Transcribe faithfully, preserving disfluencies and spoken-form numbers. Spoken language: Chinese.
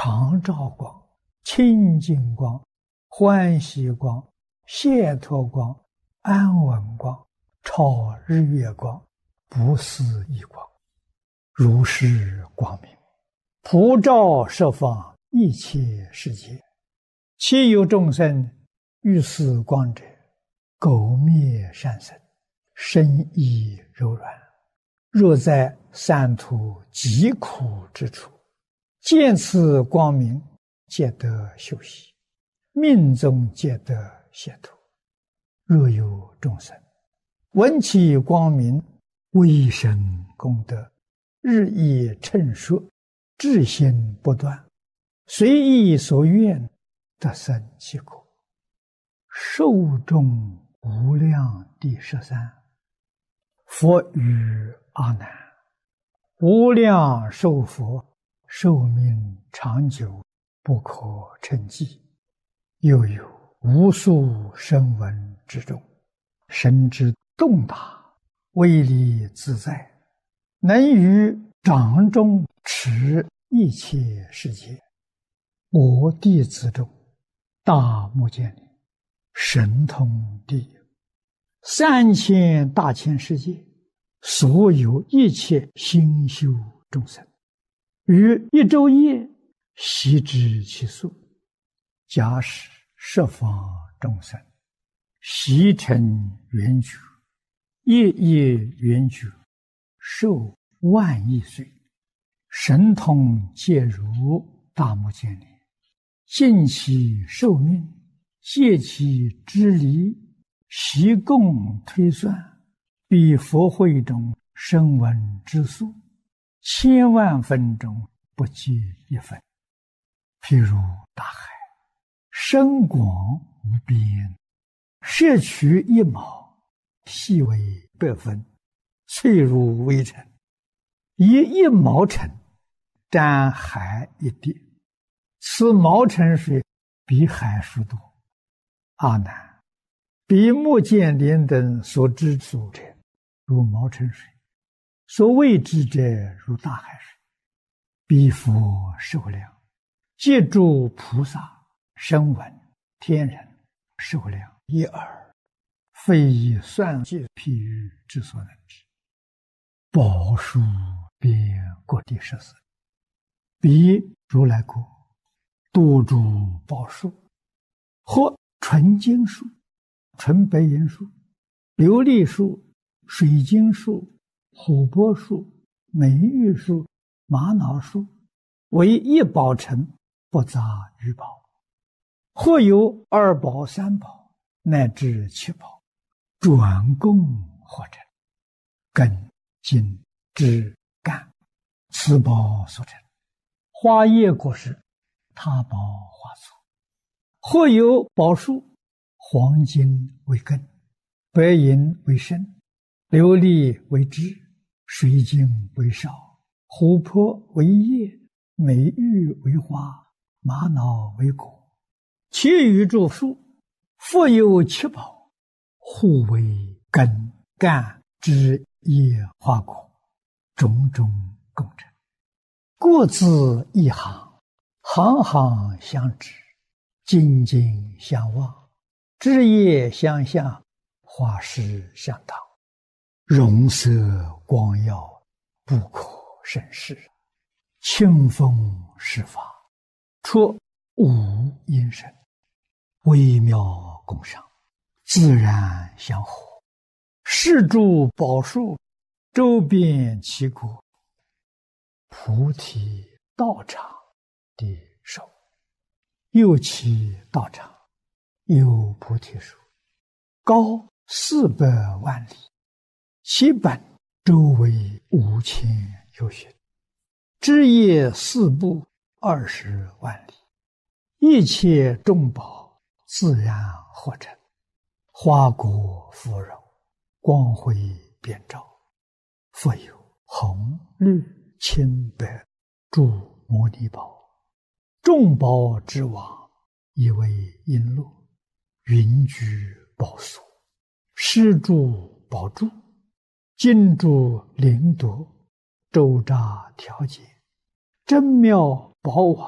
常照光、清净光、欢喜光、解脱光、安稳光、超日月光、不思议光，如是光明，普照十方一切世界。其有众生遇此光者，苟灭善身，身意柔软，若在三途极苦之处，见此光明，皆得休息，命中皆得解脱。若有众生闻其光明，微生功德，日益称说，至心不断，随意所愿，得生其果。寿终无量第十三。佛语阿难：无量寿佛，寿命长久，不可称计。又有无数声闻之中，神之洞达，威力自在，能于掌中持一切世界。我弟子中，大目犍连神通第一，三千大千世界所有一切心修众生，于一昼夜悉知其数。假使十方众生悉成圆觉，夜夜圆觉，寿万亿岁，神通皆如大目犍连，尽其寿命，借其之离，悉共推算，比佛会中声闻之数，千万分中不计一分。譬如大海，深广无边，摄取一毛，细为百分，脆如微尘，以一毛尘沾海一滴，此毛尘水比海数多。阿难，比目犍连等所知数者，如毛尘水；所未知者，如大海水。彼佛寿量，借诸菩萨、声闻、天人寿量一耳，非以算计譬喻之所能知。宝树遍各地十四，彼如来国多诸宝树，或纯金树、纯白银树、琉璃树、水晶树、琥珀树、美玉树、玛瑙树，为一宝城，不杂于宝。或有二宝、三宝，乃至七宝，转供或成，根、茎、枝、干，此宝所成。花叶果实，他宝花簇。或有宝树，黄金为根，白银为身，琉璃为枝，水晶为梢，琥珀为叶，美玉为花，玛瑙为果。其余诸树，复有七宝，互为根、干、枝、叶、花、果，种种共成，各自一行，行行相知，紧紧相望，枝叶相向，花实相当，容色光耀，不可胜视。清风施法，出无因声，微妙共赏，自然相合。是诸宝树，周遍其国。菩提道场的手，右其道场，有菩提树，高四百万里，其本周围五千由旬，枝叶四部二十万里，一切众宝自然合成，花果芙蓉，光辉遍照，复有红、绿、青、白诸摩尼宝，众宝之王，以为璎珞，云居宝所，施诸宝柱，金珠灵铎，周匝调节，真妙宝网，